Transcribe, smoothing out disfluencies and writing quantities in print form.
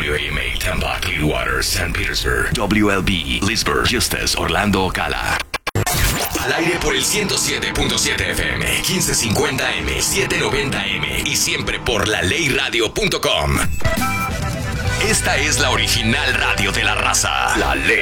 WAMA Tampa, Clearwater, St. Petersburg. WLB Leesburg, Eustis, Orlando, Ocala. Al aire por el 107.7 FM, 1550M, 790M y siempre por LaLeyRadio.com. Esta es la original radio de la raza. La Ley.